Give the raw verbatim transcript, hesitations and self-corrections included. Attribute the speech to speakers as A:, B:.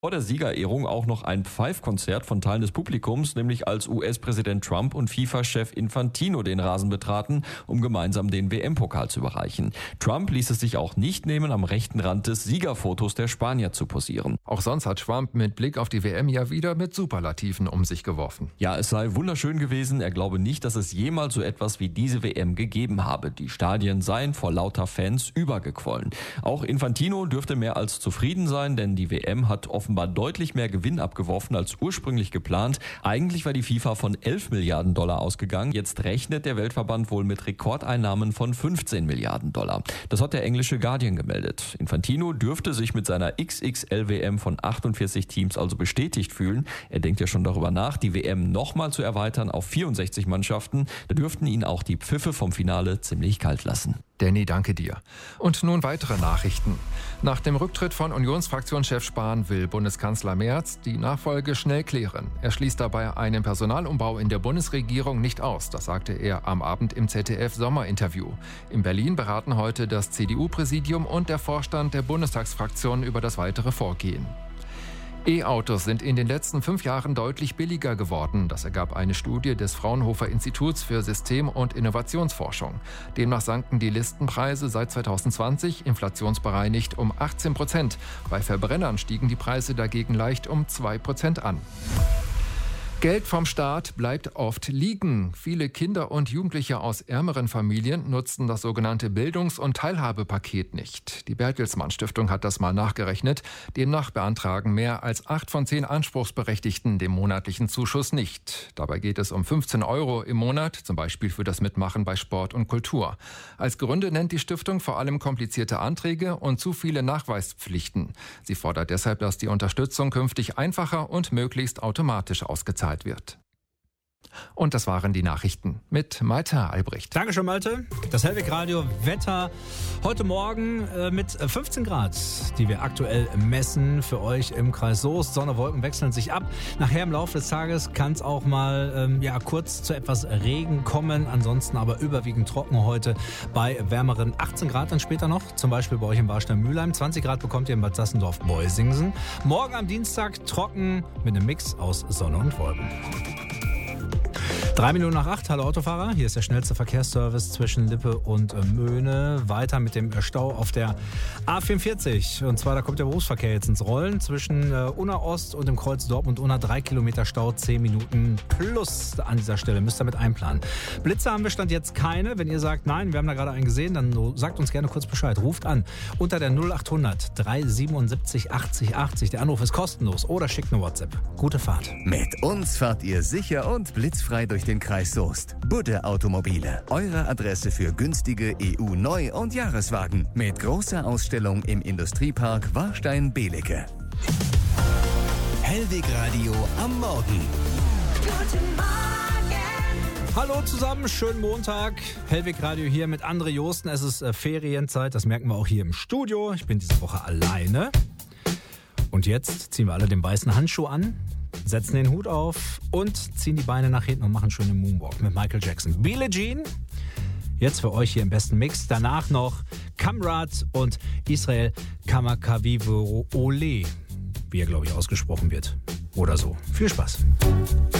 A: Vor der Siegerehrung auch noch ein Pfeifkonzert von Teilen des Publikums, nämlich als U S-Präsident Trump und FIFA-Chef Infantino den Rasen betraten, um gemeinsam den W M-Pokal zu überreichen. Trump ließ es sich auch nicht nehmen, am rechten Rand des Siegerfotos der Spanier zu posieren.
B: Auch sonst hat Trump mit Blick auf die W M ja wieder mit Superlativen um sich geworfen.
A: Ja, es sei wunderschön gewesen. Er glaube nicht, dass es jemals so etwas wie diese W M gegeben habe. Die Stadien seien vor lauter Fans übergequollen. Auch Infantino dürfte mehr als zufrieden sein, denn die W M hat offenbar deutlich mehr Gewinn abgeworfen als ursprünglich geplant. Eigentlich war die FIFA von elf Milliarden Dollar ausgegangen. Jetzt rechnet der Weltverband wohl mit Rekordeinnahmen von fünfzehn Milliarden Dollar. Das hat der englische Guardian gemeldet. Infantino dürfte sich mit seiner X X L-W M von achtundvierzig Teams also bestätigt fühlen. Er denkt ja schon darüber nach, die W M nochmal zu erweitern auf vierundsechzig Mannschaften. Da dürften ihn auch die Pfiffe vom Finale ziemlich kalt lassen.
B: Danny, danke dir. Und nun weitere Nachrichten. Nach dem Rücktritt von Unionsfraktionschef Spahn will Bundeskanzler Merz die Nachfolge schnell klären. Er schließt dabei einen Personalumbau in der Bundesregierung nicht aus. Das sagte er am Abend im Z D F-Sommerinterview. In Berlin beraten heute das C D U-Präsidium und der Vorstand der Bundestagsfraktion über das weitere Vorgehen. E-Autos sind in den letzten fünf Jahren deutlich billiger geworden. Das ergab eine Studie des Fraunhofer Instituts für System- und Innovationsforschung. Demnach sanken die Listenpreise seit zweitausendzwanzig inflationsbereinigt um achtzehn Prozent. Bei Verbrennern stiegen die Preise dagegen leicht um zwei Prozent an. Geld vom Staat bleibt oft liegen. Viele Kinder und Jugendliche aus ärmeren Familien nutzen das sogenannte Bildungs- und Teilhabepaket nicht. Die Bertelsmann Stiftung hat das mal nachgerechnet. Demnach beantragen mehr als acht von zehn Anspruchsberechtigten den monatlichen Zuschuss nicht. Dabei geht es um fünfzehn Euro im Monat, zum Beispiel für das Mitmachen bei Sport und Kultur. Als Gründe nennt die Stiftung vor allem komplizierte Anträge und zu viele Nachweispflichten. Sie fordert deshalb, dass die Unterstützung künftig einfacher und möglichst automatisch ausgezahlt wird. Und das waren die Nachrichten mit Malte Albrecht.
C: Dankeschön, Malte. Das Hellweg Radio Wetter heute Morgen äh, mit fünfzehn Grad, die wir aktuell messen für euch im Kreis Soest. Sonne, Wolken wechseln sich ab. Nachher im Laufe des Tages kann es auch mal ähm, ja, kurz zu etwas Regen kommen. Ansonsten aber überwiegend trocken heute bei wärmeren achtzehn Grad dann später noch. Zum Beispiel bei euch in Warstein-Mühlheim. zwanzig Grad bekommt ihr in Bad Sassendorf-Beusingsen. Morgen am Dienstag trocken mit einem Mix aus Sonne und Wolken. Drei Minuten nach acht, hallo Autofahrer, hier ist der schnellste Verkehrsservice zwischen Lippe und Möhne. Weiter mit dem Stau auf der A vierundvierzig. Und zwar, da kommt der Berufsverkehr jetzt ins Rollen. Zwischen äh, Unna Ost und dem Kreuz Dortmund-Unna drei Kilometer Stau, zehn Minuten plus an dieser Stelle. Müsst ihr mit einplanen. Blitze haben wir Stand jetzt keine. Wenn ihr sagt, nein, wir haben da gerade einen gesehen, dann sagt uns gerne kurz Bescheid. Ruft an unter der null acht hundert drei siebenundsiebzig achtzig achtzig. Der Anruf ist kostenlos oder schickt eine WhatsApp. Gute Fahrt.
D: Mit uns fahrt ihr sicher und blitzfrei durch den Kreis Soest. Budde Automobile. Eure Adresse für günstige E U-Neu- und Jahreswagen. Mit großer Ausstellung im Industriepark Warstein-Belecke. Hellweg Radio am Morgen.
E: Guten Morgen.
C: Hallo zusammen, schönen Montag. Hellweg Radio hier mit André Josten. Es ist äh, Ferienzeit, das merken wir auch hier im Studio. Ich bin diese Woche alleine. Und jetzt ziehen wir alle den weißen Handschuh an, setzen den Hut auf und ziehen die Beine nach hinten und machen schön den Moonwalk mit Michael Jackson. Billie Jean, jetzt für euch hier im besten Mix. Danach noch Kamrat und Israel Kamakawiwo Ole, wie er, glaube ich, ausgesprochen wird. Oder so. Viel Spaß.